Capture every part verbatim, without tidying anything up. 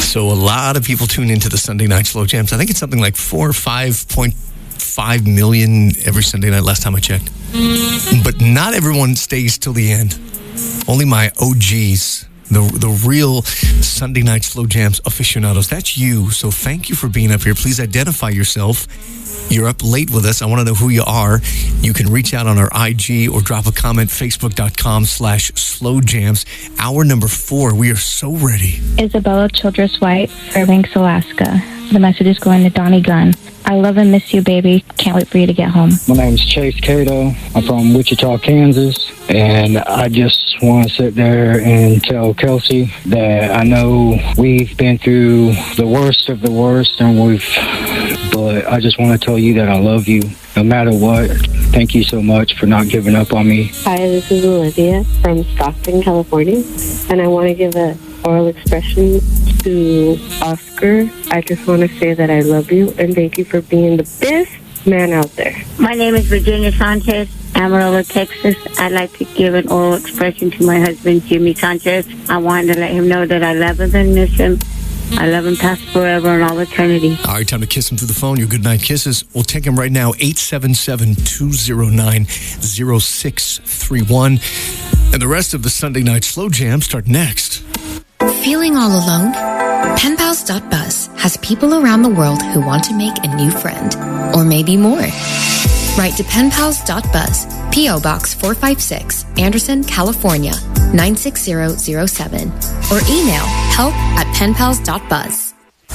So a lot of people tune into the Sunday night slow jams. I think it's something like four or five point five million every Sunday night, last time I checked. But not everyone stays till the end. Only my O Gs, the the real Sunday night slow jams aficionados. That's you. So thank you for being up here. Please identify yourself. You're up late with us. I want to know who you are. You can reach out on our I G or drop a comment, facebook.com slash slow jams. Hour number four. We are so ready. Isabella Childress White, Fairbanks, Alaska. The message is going to Donnie Gunn. I love and miss you, baby. Can't wait for you to get home. My name is Chase Cato. I'm from Wichita, Kansas. And I just want to sit there and tell Kelsey that I know we've been through the worst of the worst, and we've, but I just want to tell you that I love you no matter what. Thank you so much for not giving up on me. Hi, this is Olivia from Stockton, California, and I want to give a oral expression to Oscar. I just want to say that I love you and thank you for being the best man out there. My name is Virginia Sanchez, Amarillo, Texas. I'd like to give an oral expression to my husband, Jimmy Sanchez. I wanted to let him know that I love him and miss him. I love him past forever and all eternity. All right, time to kiss him through the phone. Your goodnight kisses. We'll take him right now, eight seven seven, two zero nine, zero six three one. And the rest of the Sunday night slow jam start next. Feeling all alone? Pen Pals dot buzz has people around the world who want to make a new friend, or maybe more. Write to Pen Pals dot buzz, P O Box four five six, Anderson, California, nine six zero zero seven, or email help at Pen Pals dot buzz.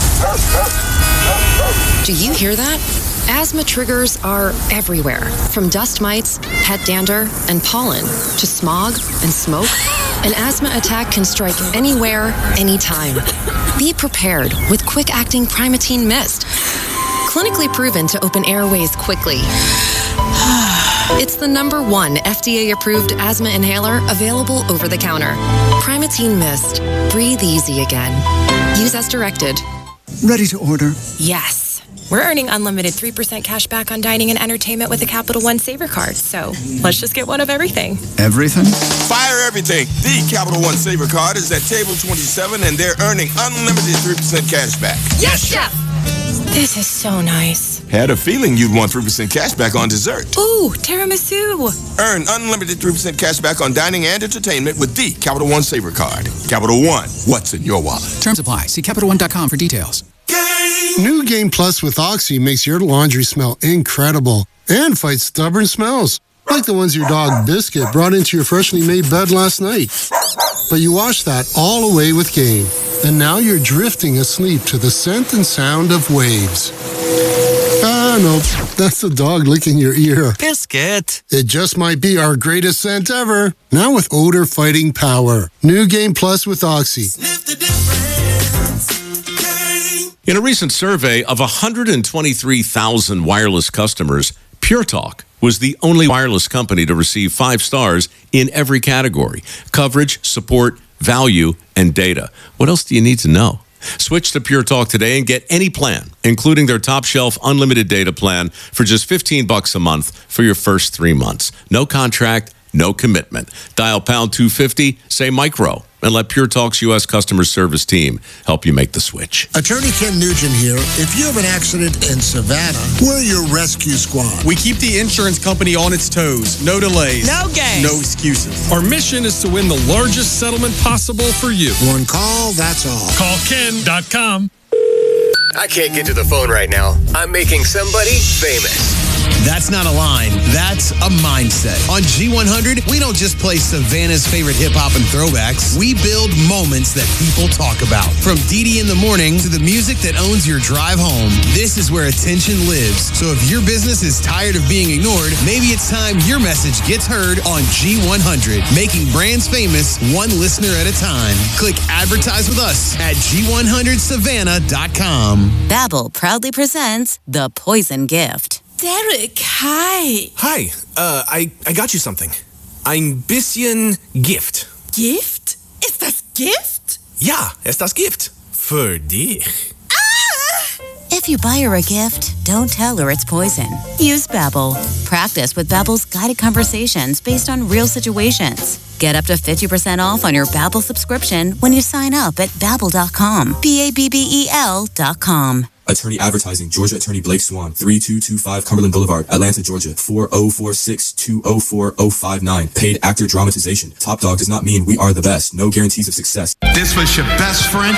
Do you hear that? Asthma triggers are everywhere, from dust mites, pet dander, and pollen, to smog and smoke. An asthma attack can strike anywhere, anytime. Be prepared with quick-acting Primatene Mist. Clinically proven to open airways quickly. It's the number one F D A-approved asthma inhaler available over the counter. Primatene Mist. Breathe easy again. Use as directed. Ready to order? Yes. We're earning unlimited three percent cash back on dining and entertainment with the Capital One Saver card. So let's just get one of everything. Everything? Fire everything. The Capital One Saver card is at table twenty-seven, and they're earning unlimited three percent cash back. Yes, Chef! This is so nice. Had a feeling you'd want three percent cash back on dessert. Ooh, tiramisu. Earn unlimited three percent cash back on dining and entertainment with the Capital One Saver card. Capital One, what's in your wallet? Terms apply. See Capital One dot com for details. New Game Plus with Oxy makes your laundry smell incredible and fights stubborn smells, like the ones your dog Biscuit brought into your freshly made bed last night. But you washed that all away with Game, and now you're drifting asleep to the scent and sound of waves. Ah, no, that's the dog licking your ear. Biscuit. It just might be our greatest scent ever. Now with odor-fighting power. New Game Plus with Oxy. Sniff the difference. In a recent survey of one hundred twenty-three thousand wireless customers, Pure Talk was the only wireless company to receive five stars in every category: coverage, support, value, and data. What else do you need to know? Switch to Pure Talk today and get any plan, including their top shelf unlimited data plan for just fifteen bucks a month for your first three months. No contract, no commitment. Dial pound two fifty, say micro, and let Pure Talk's U S customer service team help you make the switch. Attorney Ken Nugent here. If you have an accident in Savannah, we're your rescue squad. We keep the insurance company on its toes. No delays. No games. No excuses. Our mission is to win the largest settlement possible for you. One call, that's all. Call Ken dot com. I can't get to the phone right now. I'm making somebody famous. That's not a line. That's a mindset. On G one hundred, we don't just play Savannah's favorite hip-hop and throwbacks. We build moments that people talk about. From Dee Dee in the morning to the music that owns your drive home. This is where attention lives. So if your business is tired of being ignored, maybe it's time your message gets heard on G one hundred. Making brands famous one listener at a time. Click advertise with us at G one hundred savannah dot com. Babbel proudly presents The Poison Gift. Derek, hi. Hi, uh, I, I got you something. Ein bisschen Gift. Gift? Ist das Gift? Ja, ist das Gift. Für dich. Ah! If you buy her a gift, don't tell her it's poison. Use Babbel. Practice with Babbel's guided conversations based on real situations. Get up to fifty percent off on your Babbel subscription when you sign up at babbel dot com. B A B B E L dot com. Attorney Advertising, Georgia Attorney Blake Swan, thirty-two twenty-five Cumberland Boulevard, Atlanta, Georgia, four oh four six, two oh four oh five nine. Paid actor dramatization. Top Dog does not mean we are the best. No guarantees of success. This was your best friend.